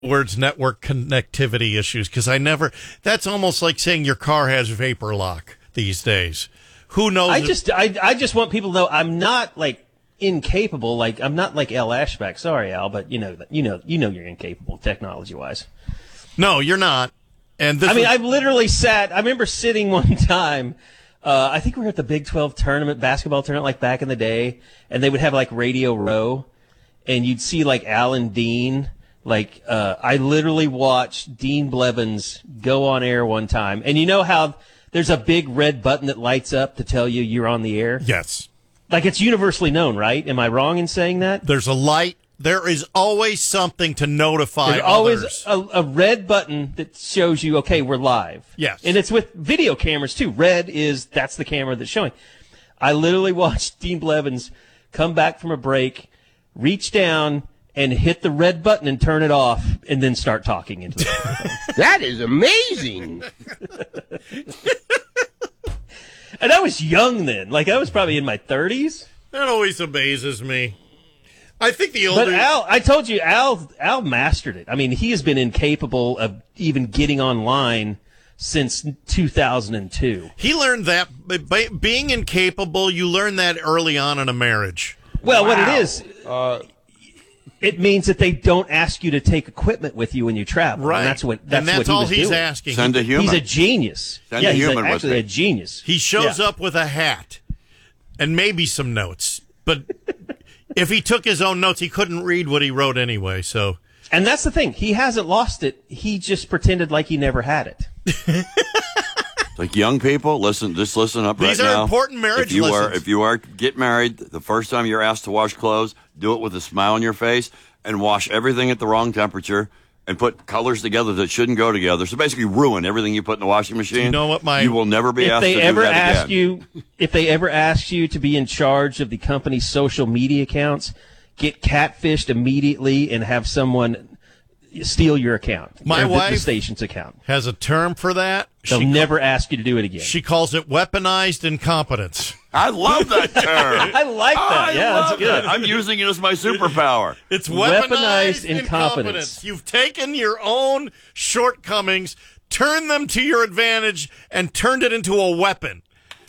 words network connectivity issues, because that's almost like saying your car has vapor lock these days. Who knows? I just want people to know I'm not like incapable. Like I'm not like Al Ashback. Sorry, Al, but you know you're incapable technology wise. No, you're not. And I've literally I remember sitting one time. I think we were at the Big 12 basketball tournament, like back in the day, and they would have like Radio Row, and you'd see like Alan Dean. Like, I literally watched Dean Blevins go on air one time. And you know how there's a big red button that lights up to tell you you're on the air? Yes. Like, it's universally known, right? Am I wrong in saying that? There's a light. There is always something to notify There's others. always a red button that shows you, okay, we're live. Yes. And it's with video cameras, too. That's the camera that's showing. I literally watched Dean Blevins come back from a break, reach down, and hit the red button and turn it off, and then start talking into the microphone. That is amazing. And I was young then. Like, I was probably in my 30s. That always amazes me. I think the older... But I told you, Al mastered it. I mean, he has been incapable of even getting online since 2002. He learned that. By being incapable, you learn that early on in a marriage. Well, what it is... it means that they don't ask you to take equipment with you when you travel. Right. And that's what all he's doing. asking. Send a human. He's a genius. Send a human he's actually a genius. He shows up with a hat and maybe some notes. But if he took his own notes, he couldn't read what he wrote anyway. So, and that's the thing. He hasn't lost it. He just pretended like he never had it. Like young people, just listen up right now. These are important marriage lessons. If you are get married, the first time you're asked to wash clothes, do it with a smile on your face and wash everything at the wrong temperature and put colors together that shouldn't go together. So basically ruin everything you put in the washing machine. You know what you will never be asked to do that again. If they ever ask you to be in charge of the company's social media accounts, get catfished immediately and have someone steal your account. My wife the station's account has a term for that. They'll never ask you to do it again. She calls it weaponized incompetence. I love that term. I like that. That's good. I'm using it as my superpower. It's weaponized incompetence. You've taken your own shortcomings, turned them to your advantage, and turned it into a weapon.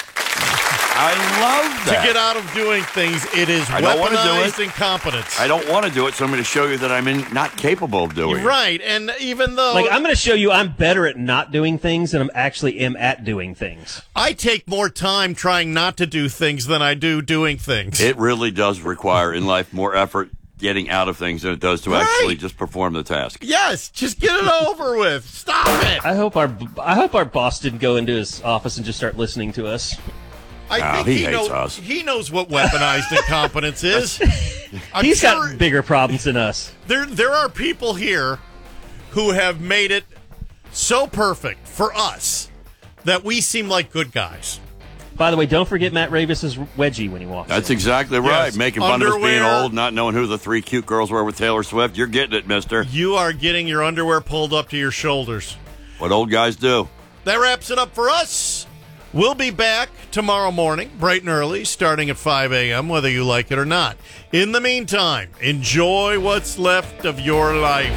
I love that. To get out of doing things, it is weaponized incompetence. I don't want to do it, so I'm going to show you that I'm not capable of doing it. Right, and even though... Like, I'm going to show you I'm better at not doing things than I actually am at doing things. I take more time trying not to do things than I do doing things. It really does require, in life, more effort getting out of things than it does to actually just perform the task. Yes, just get it over with. Stop it. I hope our boss didn't go into his office and just start listening to us. I think he hates us. He knows what weaponized incompetence is. He's got bigger problems than us. There are people here who have made it so perfect for us that we seem like good guys. By the way, don't forget Matt Ravis's wedgie when he walks That's in. exactly right. Yes. Making fun of us being Underwear. old, not knowing who the three cute girls were with Taylor Swift. You're getting it, mister. You are getting your underwear pulled up to your shoulders. What old guys do. That wraps it up for us. We'll be back tomorrow morning, bright and early, starting at 5 a.m., whether you like it or not. In the meantime, enjoy what's left of your life.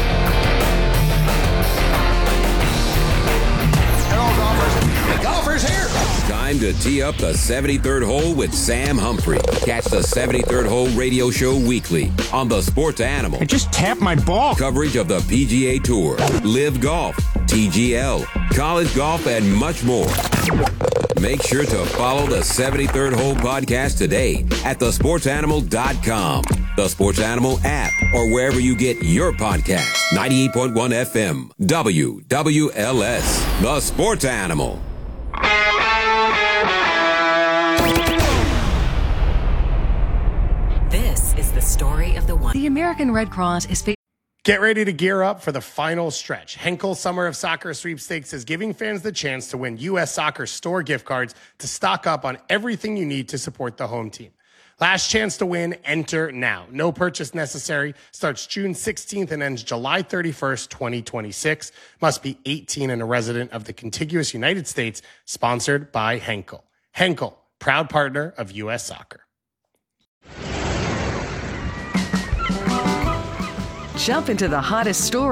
Hello, golfers. The golfer's here. Time to tee up the 73rd hole with Sam Humphrey. Catch the 73rd Hole radio show weekly on the Sports Animal. I just tapped my ball. Coverage of the PGA Tour, Live Golf, TGL, college golf, and much more. Make sure to follow the 73rd Hole podcast today at thesportsanimal.com, the Sports Animal app, or wherever you get your podcasts. 98.1 FM, WWLS, the Sports Animal. This is the story of the one. The American Red Cross is... Get ready to gear up for the final stretch. Henkel Summer of Soccer Sweepstakes is giving fans the chance to win U.S. Soccer store gift cards to stock up on everything you need to support the home team. Last chance to win, enter now. No purchase necessary. Starts June 16th and ends July 31st, 2026. Must be 18 and a resident of the contiguous United States. Sponsored by Henkel. Henkel, proud partner of U.S. Soccer. Jump into the hottest stories